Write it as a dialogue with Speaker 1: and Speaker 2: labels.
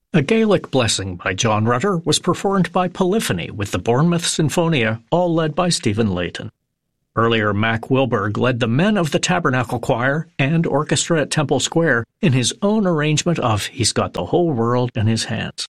Speaker 1: A Gaelic Blessing by John Rutter was performed by Polyphony with the Bournemouth Sinfonia, all led by Stephen Layton. Earlier, Mac Wilberg led the Men of the Tabernacle Choir and Orchestra at Temple Square in his own arrangement of He's Got the Whole World in His Hands.